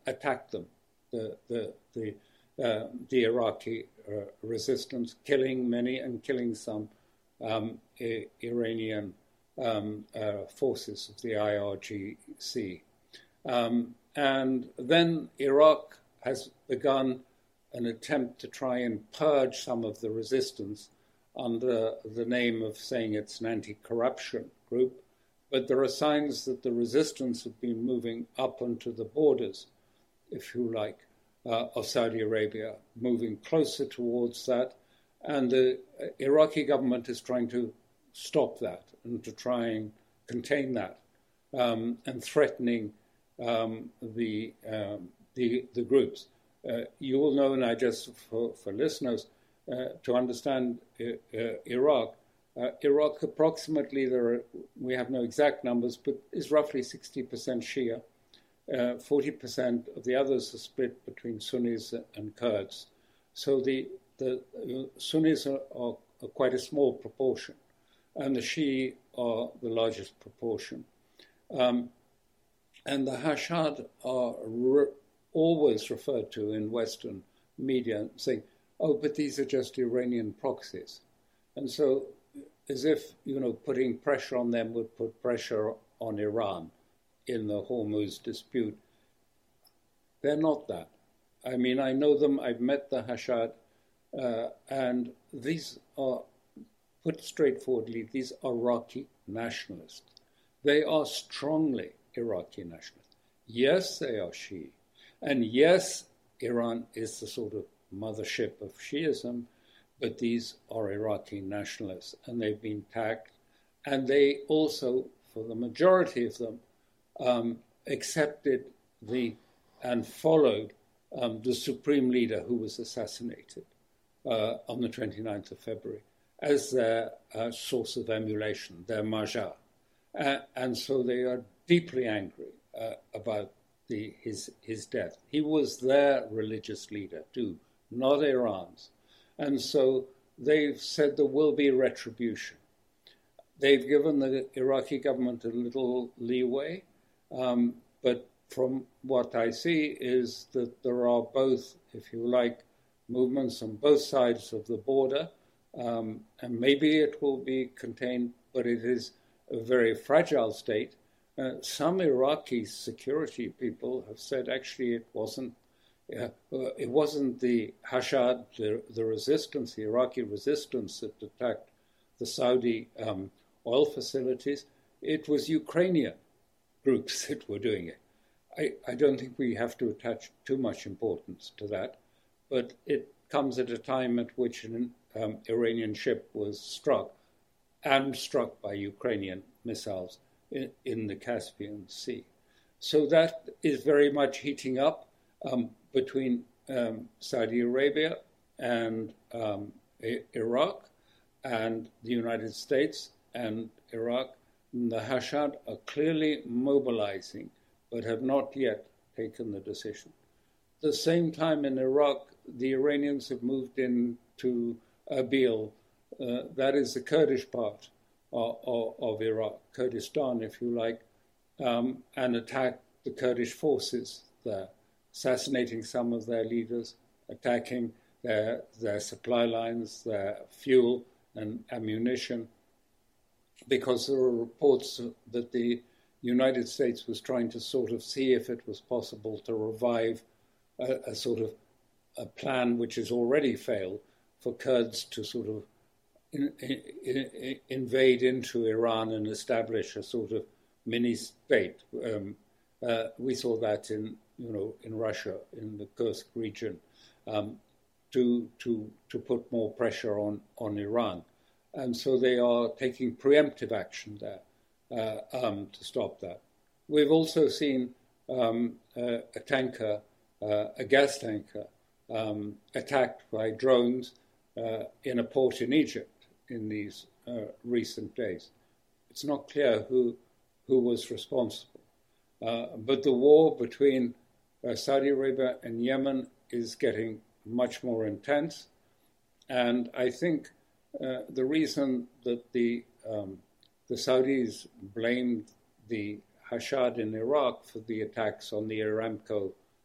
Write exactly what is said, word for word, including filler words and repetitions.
attacked them, the the the, uh, the Iraqi uh, resistance, killing many and killing some um, I- Iranian um, uh, forces of the I R G C. Um, and then Iraq has begun an attempt to try and purge some of the resistance under the name of saying it's an anti-corruption group. But there are signs that the resistance have been moving up onto the borders, if you like, uh, of Saudi Arabia, moving closer towards that. And the Iraqi government is trying to stop that and to try and contain that, um, and threatening um, the, um, the the groups. Uh, you will know, and I just, for, for listeners, uh, to understand uh, uh, Iraq, uh, Iraq approximately, there are, we have no exact numbers, but is roughly sixty percent Shia. Uh, forty percent of the others are split between Sunnis and Kurds. So the, the uh, Sunnis are, are, are quite a small proportion, and the Shia are the largest proportion. Um, and the Hashad are re- always referred to in Western media, saying, oh, but these are just Iranian proxies. And so, as if, you know, putting pressure on them would put pressure on Iran in the Hormuz dispute. They're not that. I mean, I know them, I've met the Hashad, uh, and these are, put straightforwardly, these are Iraqi nationalists. They are strongly Iraqi nationalists. Yes, they are Shia. And yes, Iran is the sort of mothership of Shiism, but these are Iraqi nationalists, and they've been tagged. And they also, for the majority of them, um, accepted the and followed um, the supreme leader who was assassinated uh, on the twenty-ninth of February as their uh, source of emulation, their marja. Uh, and so they are deeply angry uh, about the, his, his death. He was their religious leader too, not Iran's. And so they've said there will be retribution. They've given the Iraqi government a little leeway, um, but from what I see is that there are both, if you like, movements on both sides of the border, um, and maybe it will be contained, but it is a very fragile state. Uh, some Iraqi security people have said actually it wasn't uh, it wasn't the Hashad, the, the resistance, the Iraqi resistance that attacked the Saudi um, oil facilities. It was Ukrainian groups that were doing it. I, I don't think we have to attach too much importance to that, but it comes at a time at which an um, Iranian ship was struck and struck by Ukrainian missiles in, in the Caspian Sea. So that is very much heating up um, between um, Saudi Arabia and um, I- Iraq and the United States and Iraq. And the Hashad are clearly mobilizing, but have not yet taken the decision. At the same time in Iraq, the Iranians have moved into Erbil, uh, that is the Kurdish part of, of, of Iraq, Kurdistan, if you like, um, and attacked the Kurdish forces there, assassinating some of their leaders, attacking their, their supply lines, their fuel and ammunition, because there were reports that the United States was trying to sort of see if it was possible to revive a, a sort of a plan which has already failed for Kurds to sort of in, in, in, invade into Iran and establish a sort of mini state. Um, uh, we saw that in, you know, in Russia, in the Kursk region, um, to to to put more pressure on on Iran, and so they are taking preemptive action there uh, um, to stop that. We've also seen um, uh, a tanker, uh, a gas tanker, um, attacked by drones uh, in a port in Egypt in these uh, recent days. It's not clear who who was responsible, uh, but the war between uh, Saudi Arabia and Yemen is getting much more intense, and I think uh, the reason that the um, the Saudis blamed the Hashad in Iraq for the attacks on the Aramco